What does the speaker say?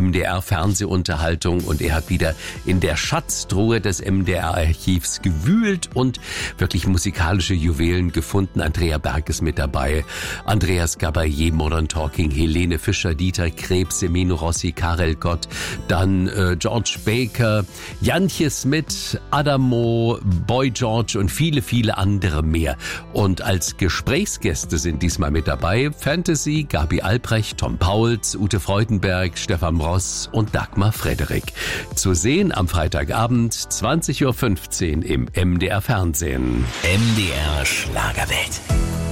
MDR-Fernsehunterhaltung und er hat wieder in der Schatztruhe des MDR-Archivs gewühlt und wirklich musikalische Juwelen gefunden. Andrea Berg ist mit dabei, Andreas Gabayé, Modern Talking, Helene Fischer, Dieter Krebs, Semino Rossi, Karel Gott, dann George Baker, Jantje Smith, Adamo, Boy George und viele, viele andere mehr. Und als Gesprächsgäste sind diesmal mit dabei Fantasy, Gabi Albrecht, Tom Pauls, Ute Freudenberg, Stefan Ross und Dagmar Frederik. Zu sehen am Freitagabend 20:15 Uhr im MDR Fernsehen. MDR Schlagerwelt.